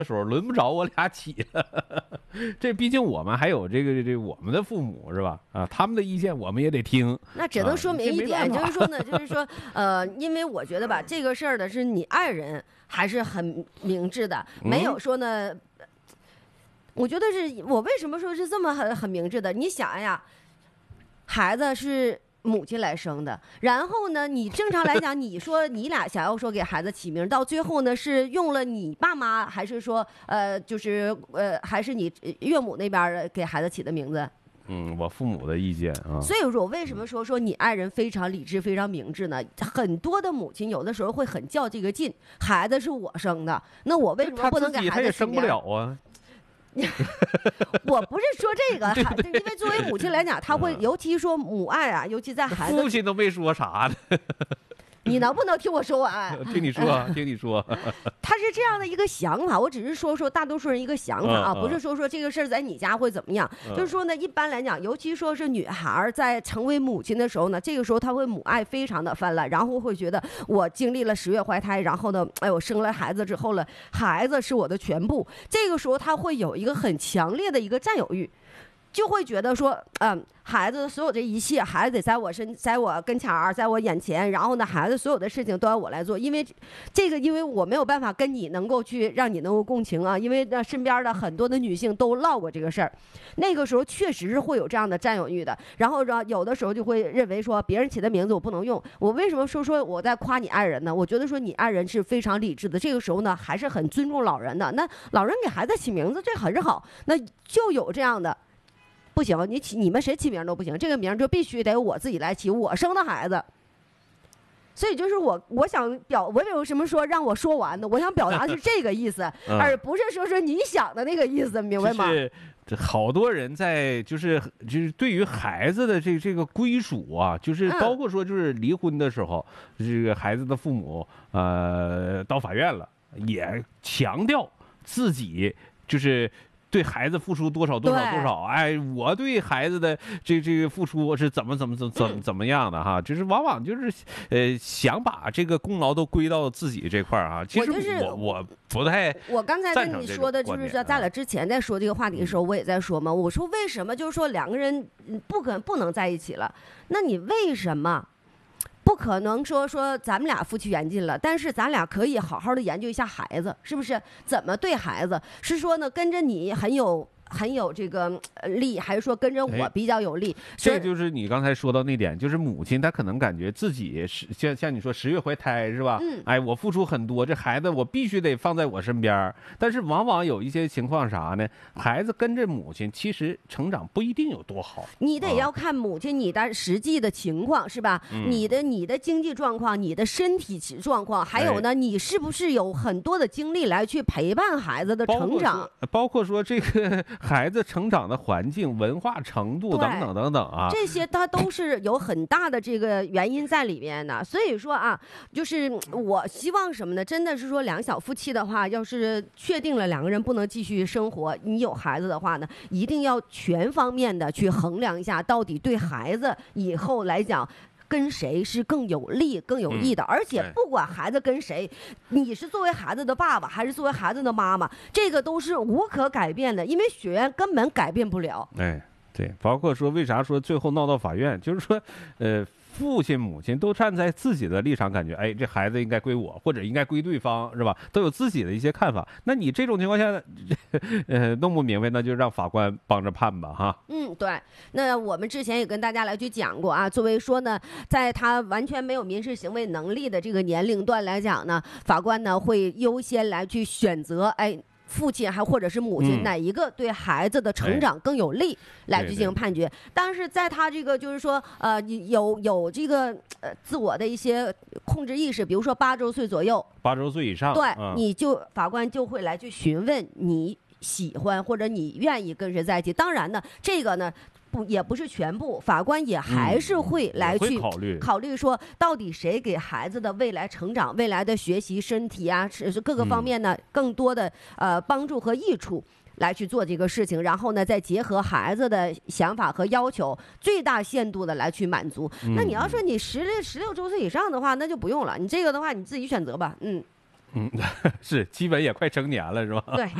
时候轮不着我俩起了。这毕竟我们还有这我们的父母是吧？啊，他们的意见我们也得听。 那只能说明一点，就是说呢，就是说因为我觉得吧，这个事儿呢是你爱人还是很明智的，没有说呢。我觉得是我为什么说是这么很明智的？你想呀，孩子是母亲来生的，然后呢，你正常来讲，你说你俩想要说给孩子起名，到最后呢是用了你爸妈，还是说就是还是你岳母那边给孩子起的名字？ 我父母的意见啊。 所以说我为什么说你爱人非常理智、非常明智呢？很多的母亲有的时候会很较这个劲，孩子是我生的，那我为什么不能给孩子起名？ 他也生不了啊。 我不是说这个，因为作为母亲来讲，她会，尤其说母爱啊，尤其在孩子， 父亲都没说啥呢。 你能不能听我说完？ 听你说，听你说。 他是这样的一个想法，我只是说大多数人一个想法啊，不是说这个事儿在你家会怎么样，就是说呢，一般来讲，尤其说是女孩在成为母亲的时候呢，这个时候她会母爱非常的泛滥，然后会觉得我经历了10月怀胎，然后呢，哎，我生了孩子之后了，孩子是我的全部，这个时候她会有一个很强烈的一个占有欲。就会觉得说，孩子所有的一切，孩子得在我跟前儿，在我眼前，然后呢，孩子所有的事情都要我来做，因为因为我没有办法跟你能够去让你能够共情啊，因为身边的很多的女性都唠过这个事儿，那个时候确实是会有这样的占有欲的，然后有的时候就会认为说别人起的名字我不能用，我为什么说我在夸你爱人呢？我觉得说你爱人是非常理智的，这个时候呢还是很尊重老人的，那老人给孩子起名字这很好，那就有这样的。不行，你们谁起名都不行，这个名就必须得我自己来起，我生的孩子。所以就是我想我为什么说让我说完呢？我想表达的是这个意思，而不是说你想的那个意思，明白吗？ 这好多人在就是对于孩子的这个归属啊，就是包括说就是离婚的时候，这个孩子的父母到法院了，也强调自己就是对孩子付出多少，哎，我对孩子的这个付出是怎么样的哈？就是往往就是想把这个功劳都归到自己这块儿啊。其实我不太， 我刚才跟你说的就是说，咱俩之前在说这个话题的时候，我也在说嘛。我说为什么就是说两个人不能在一起了？那你为什么？不可能说咱们俩夫妻缘尽了，但是咱俩可以好好的研究一下孩子，是不是？怎么对孩子？是说呢，跟着你很有这个利，还是说跟着我比较有利？ 这就是你刚才说到那点，就是母亲她可能感觉自己是像你说10月怀胎是吧？哎，我付出很多，这孩子我必须得放在我身边，但是往往有一些情况啥呢？孩子跟着母亲，其实成长不一定有多好。 你得要看母亲你的实际的情况是吧？你的经济状况，你的身体状况，还有呢，你是不是有很多的精力来去陪伴孩子的成长？ 包括说这个。孩子成长的环境、文化程度等等等等啊， 这些它都是有很大的这个原因在里面的。所以说啊，就是我希望什么呢？真的是说两小夫妻的话，要是确定了两个人不能继续生活，你有孩子的话呢，一定要全方面的去衡量一下，到底对孩子以后来讲。跟谁是更有利、更有益的？而且不管孩子跟谁，你是作为孩子的爸爸还是作为孩子的妈妈，这个都是无可改变的，因为血缘根本改变不了。 哎，对，包括说为啥说最后闹到法院，就是说，父亲母亲都站在自己的立场，感觉哎，这孩子应该归我，或者应该归对方，是吧？都有自己的一些看法。那你这种情况下，弄不明白，那就让法官帮着判吧，哈。 对。那我们之前也跟大家来去讲过啊，作为说呢，在他完全没有民事行为能力的这个年龄段来讲呢，法官呢会优先来去选择，父亲还或者是母亲哪一个对孩子的成长更有利，来进行判决。但是在他这个就是说有这个自我的一些控制意识，比如说8周岁左右 ，8周岁以上， 对，你就法官就会来去询问你喜欢或者你愿意跟谁在一起。当然呢，这个呢也不是全部，法官也还是会来去考虑说，到底谁给孩子的未来成长、未来的学习、身体啊，是各个方面呢，更多的帮助和益处。来去做这个事情，然后呢，再结合孩子的想法和要求，最大限度的来去满足。那你要说你16周岁以上的话，那就不用了。你这个的话，你自己选择吧。 是基本也快成年了，是吧？ 对。